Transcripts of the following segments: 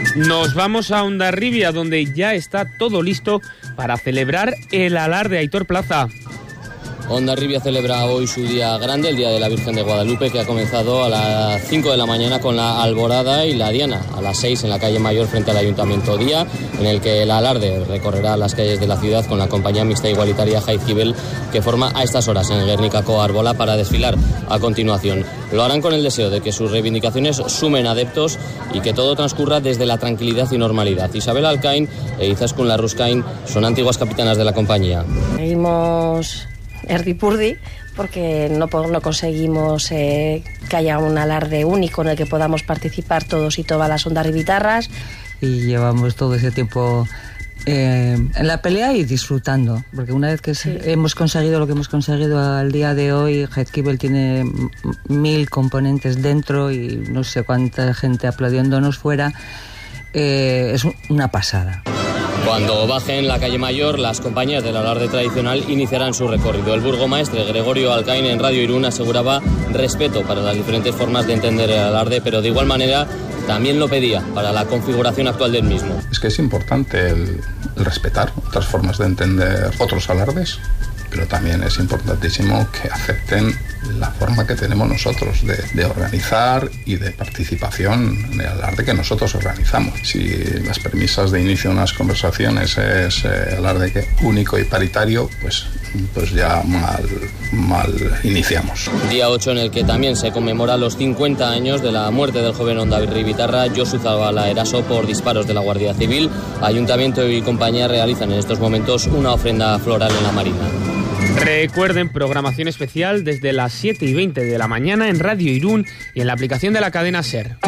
Nos vamos a Hondarribia, donde ya está todo listo para celebrar el alarde. Aitor Plaza. Hondarribia celebra hoy su día grande, el Día de la Virgen de Guadalupe, que ha comenzado a las 5 de la mañana con la alborada y la diana, a las 6 en la calle Mayor frente al Ayuntamiento, día en el que el alarde recorrerá las calles de la ciudad con la compañía mixta igualitaria Jaizkibel, que forma a estas horas en el Gernikako Arbola para desfilar a continuación. Lo harán con el deseo de que sus reivindicaciones sumen adeptos y que todo transcurra desde la tranquilidad y normalidad. Isabel Alcain e Izaskun Larruzcain son antiguas capitanas de la compañía. Seguimos erdipurdi porque no conseguimos que haya un alarde único en el que podamos participar todos y todas las hondarribitarras. Y llevamos todo ese tiempo en la pelea y disfrutando, porque una vez que hemos conseguido lo que hemos conseguido al día de hoy, Jaizkibel tiene 1000 componentes dentro y no sé cuánta gente aplaudiéndonos fuera, es una pasada. Cuando bajen la calle Mayor, las compañías del alarde tradicional iniciarán su recorrido. El burgomaestre Gregorio Alcain en Radio Irún aseguraba respeto para las diferentes formas de entender el alarde, pero de igual manera también lo pedía para la configuración actual del mismo. Es que es importante el respetar otras formas de entender otros alardes, pero también es importantísimo que acepten la forma que tenemos nosotros de organizar y de participación en el alarde que nosotros organizamos. Si las premisas de inicio de unas conversaciones es alarde único y paritario, pues ya mal iniciamos. Día 8 en el que también se conmemora los 50 años de la muerte del joven hondarribitarra Josu Zabala Eraso por disparos de la Guardia Civil. Ayuntamiento y compañía realizan en estos momentos una ofrenda floral en la Marina. Recuerden, programación especial desde las 7:20 de la mañana en Radio Irún y en la aplicación de la cadena SER.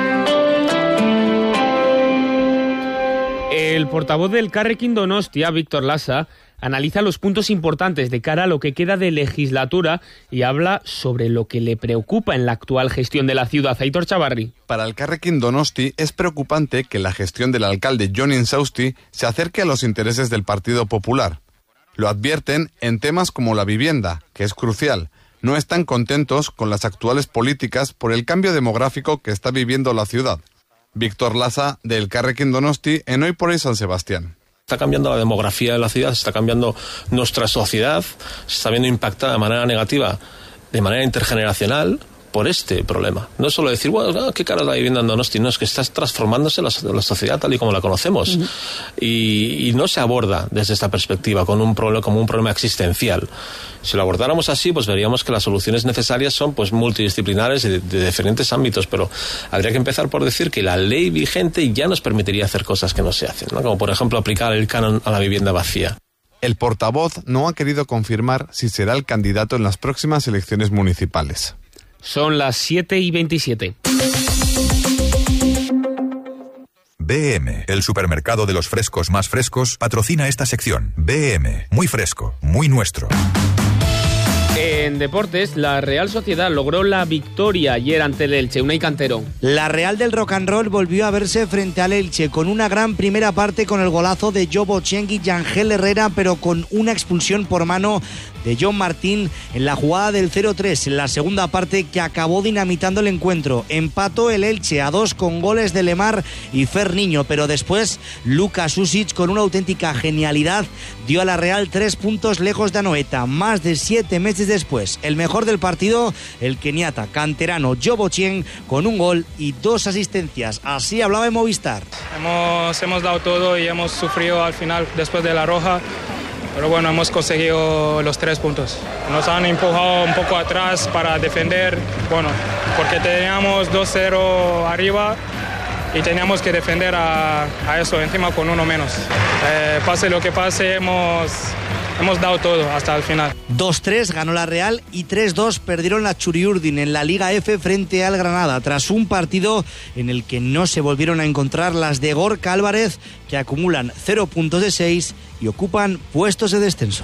El portavoz del Elkarrekin Donostia, Víctor Lasa, analiza los puntos importantes de cara a lo que queda de legislatura y habla sobre lo que le preocupa en la actual gestión de la ciudad. Aitor Chavarri. Para el Elkarrekin Donosti es preocupante que la gestión del alcalde Jon Insausti se acerque a los intereses del Partido Popular. Lo advierten en temas como la vivienda, que es crucial. No están contentos con las actuales políticas por el cambio demográfico que está viviendo la ciudad. Víctor Lasa, del Elkarrekin Donosti, en Hoy por Hoy San Sebastián. Está cambiando la demografía de la ciudad, está cambiando nuestra sociedad, se está viendo impactada de manera negativa, de manera intergeneracional, por este problema. No es solo decir, bueno, qué cara es la vivienda en Donosti, no, es que está transformándose la sociedad tal y como la conocemos. Uh-huh. Y no se aborda desde esta perspectiva como un problema existencial. Si lo abordáramos así, pues veríamos que las soluciones necesarias son pues multidisciplinares y de diferentes ámbitos, pero habría que empezar por decir que la ley vigente ya nos permitiría hacer cosas que no se hacen, ¿no? Como por ejemplo aplicar el canon a la vivienda vacía. El portavoz no ha querido confirmar si será el candidato en las próximas elecciones municipales. Son las 7:27. BM, el supermercado de los frescos más frescos, patrocina esta sección. BM, muy fresco, muy nuestro. En deportes, la Real Sociedad logró la victoria ayer ante el Elche. Unai Cantero. La Real del Rock and Roll volvió a verse frente al Elche con una gran primera parte con el golazo de Jobo Chengui y Ángel Herrera, pero con una expulsión por mano de John Martín en la jugada del 0-3 en la segunda parte, que acabó dinamitando el encuentro. Empató el Elche a 2 con goles de Lemar y Fer Niño, pero después Luka Susic, con una auténtica genialidad, dio a la Real 3 puntos lejos de Anoeta. Más de 7 meses después, el mejor del partido, el keniata canterano Jobo Cheng, con un gol y 2 asistencias. Así hablaba en Movistar. Hemos dado todo y hemos sufrido al final después de la roja. Pero bueno, hemos conseguido los 3 puntos. Nos han empujado un poco atrás para defender, bueno, porque teníamos 2-0 arriba y teníamos que defender a eso, encima con uno menos. Pase lo que pase, hemos dado todo hasta el final. 2-3 ganó la Real y 3-2 perdieron la Txuri-Urdin en la Liga F frente al Granada, tras un partido en el que no se volvieron a encontrar las de Gorka Álvarez, que acumulan 0 puntos de 6 y ocupan puestos de descenso.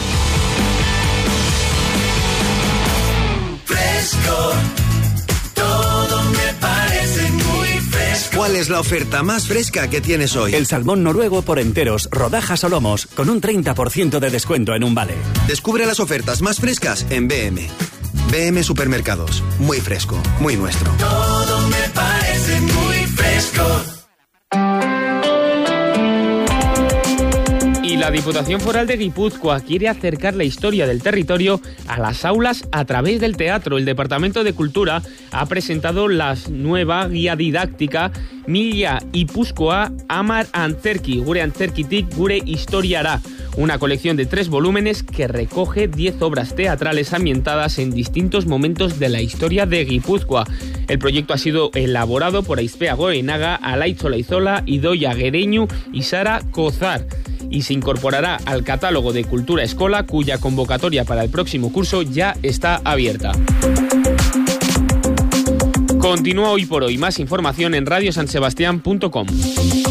Fresco, todo me parece muy fresco. ¿Cuál es la oferta más fresca que tienes hoy? El salmón noruego por enteros, rodajas o lomos, con un 30% de descuento en un vale. Descubre las ofertas más frescas en BM. BM Supermercados. Muy fresco, muy nuestro. Todo me parece muy fresco. La Diputación Foral de Guipúzcoa quiere acercar la historia del territorio a las aulas a través del teatro. El Departamento de Cultura ha presentado la nueva guía didáctica Mila Ipuzkoa Amar Antzerki, Gure Antzerkitik Gure Historiara, una colección de 3 volúmenes que recoge 10 obras teatrales ambientadas en distintos momentos de la historia de Guipúzcoa. El proyecto ha sido elaborado por Aizpea Goenaga, Alaitz Olaizola, Idoia Gereñu y Sara Cozar, y se incorporará al catálogo de Cultura Escola, cuya convocatoria para el próximo curso ya está abierta. Continúa Hoy por Hoy. Más información en radiosansebastián.com.